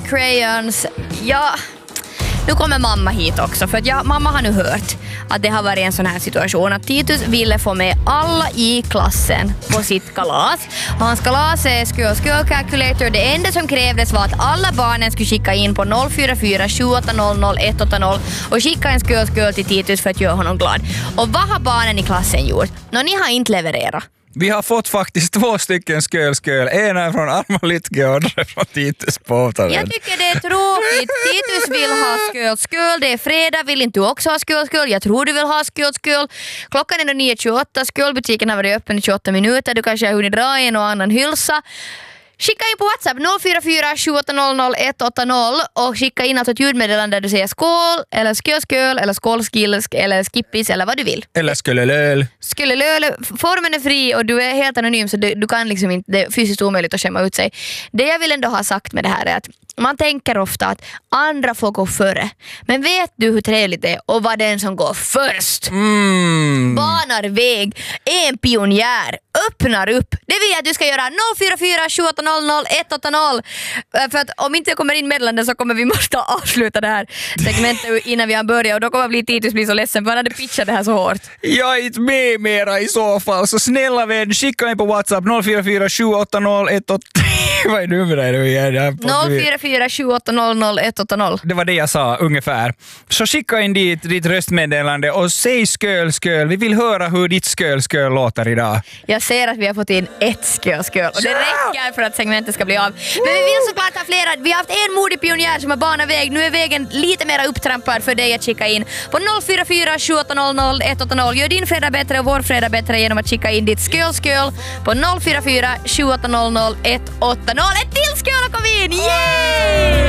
crayons. Ja, nu kommer mamma hit också, för att mamma har nu hört att det har varit en sån här situation att Titus ville få med alla i klassen på sitt kalas. Och hans kalas är Skull Calculator. Det enda som krävdes var att alla barnen skulle skicka in på 044 780 180 och skicka en skull till Titus för att göra honom glad. Och vad har barnen i klassen gjort? Ni har inte levererat. Vi har fått faktiskt 2 stycken sköl. En är från Arma Lytke och andra från Titus Poutanen. Jag tycker det är tråkigt. Titus vill ha skull. Det är fredag. Vill inte du också ha skull? Jag tror du vill ha skull. Klockan är 9.28. Skullbutiken har varit öppen i 28 minuter. Du kanske har hunnit dra en och annan hylsa. Skicka in på WhatsApp 044 780 180 och skicka in alltså ett ljudmeddelande där du säger skål eller skull eller skålskilsk eller skippis eller vad du vill. Eller skulelöl. Formen är fri och du är helt anonym så du kan liksom inte, det är fysiskt omöjligt att skämma ut sig. Det jag vill ändå ha sagt med det här är att man tänker ofta att andra får gå före. Men vet du hur trevligt det är och vad den som går först banar väg, är en pionjär, öppnar upp. Det vill jag att du ska göra 044 780 180. För att om inte jag kommer in meddelande så kommer vi måste avsluta det här segmentet innan vi har börjat och då kommer Titus bli så ledsen för han hade pitchat det här så hårt. Jag är inte med mera i så fall, så snälla vän, skicka in på WhatsApp 044 780 180. Vad är numret nu igen? 044 780 180. Det var det jag sa ungefär. Så skicka in ditt röstmeddelande och säg sköl. Vi vill höra hur ditt sköl låter idag. Jag ser att vi har fått in ett sköl och det räcker för att segmentet ska bli av. Men vi vill såklart ha flera. Vi har haft en modig pionjär som har banat väg. Nu är vägen lite mer upptrampad för dig att skicka in på 044 780 180. Gör din fredag bättre och vår fredag bättre genom att skicka in ditt sköl på 044 780 180. Ett till sköl!